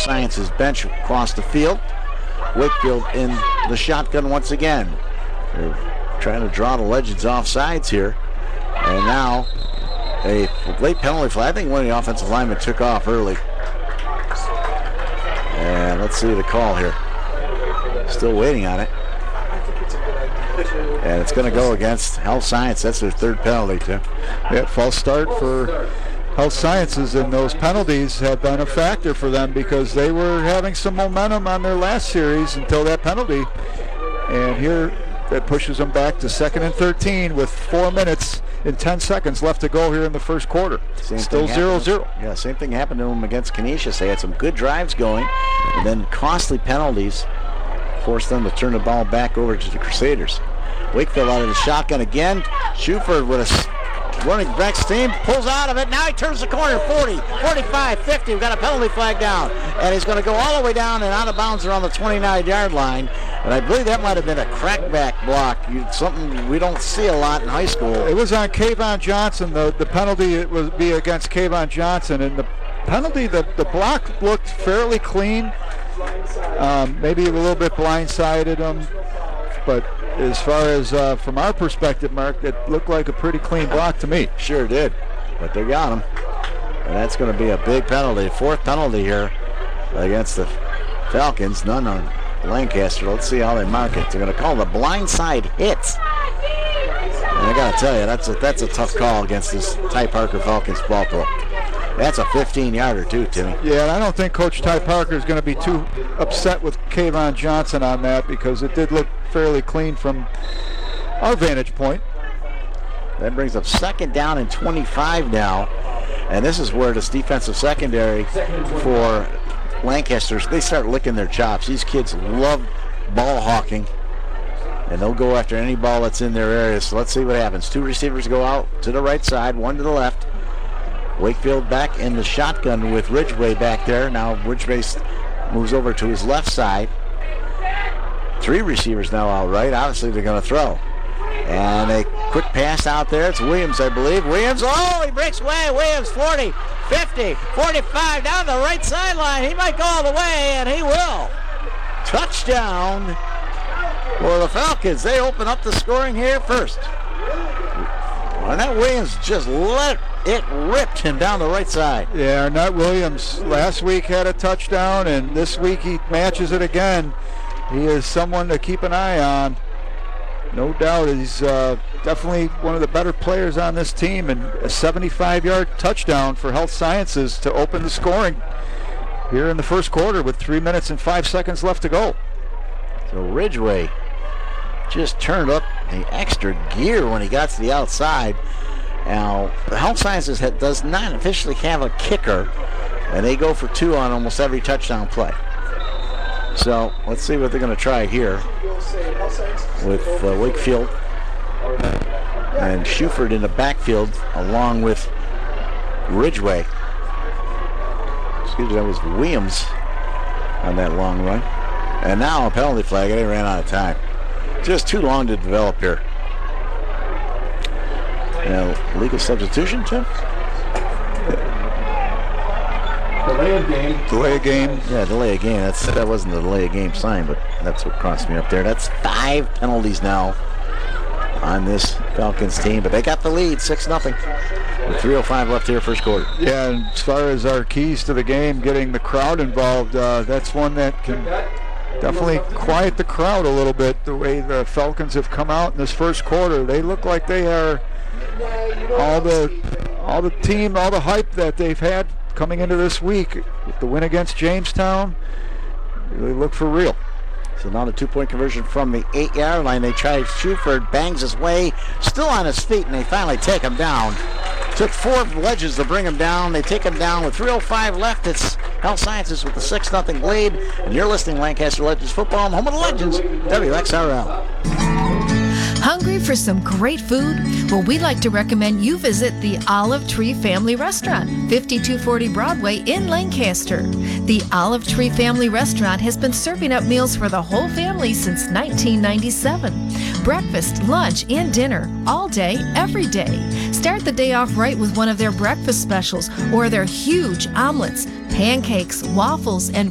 Sciences bench across the field. Wakefield in the shotgun once again. They're trying to draw the Legends off sides here. And now a late penalty flag. I think one of the offensive linemen took off early. And let's see the call here. Still waiting on it. And it's going to go against Health Science. That's their third penalty, too. Yeah, false start for Health Sciences, and those penalties have been a factor for them because they were having some momentum on their last series until that penalty. And here that pushes them back to 2nd and 13 with 4 minutes and 10 seconds left to go here in the first quarter. Still 0-0. Yeah, same thing happened to them against Canisius. They had some good drives going, and then costly penalties forced them to turn the ball back over to the Crusaders. Wakefield out of the shotgun again. Schuford with a running back steam, pulls out of it. Now he turns the corner, 40, 45, 50. We've got a penalty flag down. And he's going to go all the way down and out of bounds around the 29-yard line. And I believe that might have been a crackback block, something we don't see a lot in high school. It was on Kayvon Johnson. The penalty it would be against Kayvon Johnson. And the penalty, the block looked fairly clean. Maybe a little bit blindsided him. But as far as from our perspective, Mark, it looked like a pretty clean block to me. Sure did, but they got him. And that's going to be a big penalty. Fourth penalty here against the Falcons. None on Lancaster. Let's see how they mark it. They're going to call the blindside hits. And I got to tell you, that's a tough call against this Ty Parker Falcons ball club. That's a 15-yarder too, Timmy. Yeah, and I don't think Coach Ty Parker is going to be too upset with Kayvon Johnson on that because it did look fairly clean from our vantage point. That brings up 2nd down and 25 now. And this is where this defensive secondary for Lancaster, they start licking their chops. These kids love ball hawking, and they'll go after any ball that's in their area. So let's see what happens. 2 receivers go out to the right side, 1 to the left. Wakefield back in the shotgun with Ridgway back there. Now Ridgway moves over to his left side. 3 receivers now out right. Obviously they're going to throw. And a quick pass out there. It's Williams, I believe. Williams, he breaks away. Williams, 40, 50, 45, down the right sideline. He might go all the way, and he will. Touchdown for the Falcons. They open up the scoring here first. And that Williams just ripped him down the right side. Yeah, Arnett Williams last week had a touchdown, and this week he matches it again. He is someone to keep an eye on. No doubt, he's definitely one of the better players on this team, and a 75-yard touchdown for Health Sciences to open the scoring here in the first quarter with 3 minutes and 5 seconds left to go. So Ridgway just turned up the extra gear when he got to the outside. Now, the Health Sciences does not officially have a kicker, and they go for 2 on almost every touchdown play. So let's see what they're going to try here with Wakefield and Schuford in the backfield along with Ridgway. Excuse me, that was Williams on that long run. And now a penalty flag. They ran out of time. Just too long to develop here. Legal substitution, Tim? Delay of game. Delay of game. Yeah, delay of game. That wasn't the delay of game sign, but that's what crossed me up there. That's 5 penalties now on this Falcons team, but they got the lead, 6-0. With 3:05 left here, first quarter. Yeah, and as far as our keys to the game, getting the crowd involved, that's one that can definitely quiet the crowd a little bit. The way the Falcons have come out in this first quarter, they look like they are all the team, all the hype that they've had coming into this week with the win against Jamestown. They look for real. So now the 2-point conversion from the 8-yard line. They try. Schuford bangs his way, still on his feet, and they finally take him down. Took 4 wedges to bring him down. They take him down with 3:05 left. It's Health Sciences with the 6-0 lead. And you're listening to Lancaster Legends Football, home of the Legends, WXRL. Hungry for some great food? Well, we'd like to recommend you visit the Olive Tree Family Restaurant, 5240 Broadway in Lancaster. The Olive Tree Family Restaurant has been serving up meals for the whole family since 1997. Breakfast, lunch, and dinner, all day, every day. Start the day off right with one of their breakfast specials or their huge omelets, pancakes, waffles, and